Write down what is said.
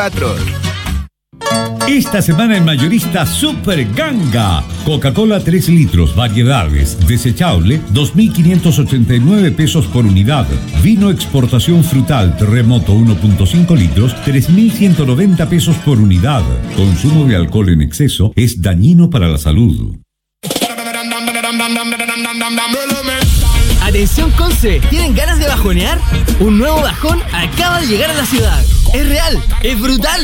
Esta semana en Mayorista Super Ganga. Coca-Cola 3 litros, variedades, desechable, 2.589 pesos por unidad. Vino exportación frutal Terremoto 1.5 litros, 3.190 pesos por unidad. Consumo de alcohol en exceso es dañino para la salud. Atención Conce, ¿tienen ganas de bajonear? Un nuevo bajón acaba de llegar a la ciudad. Es real, es brutal.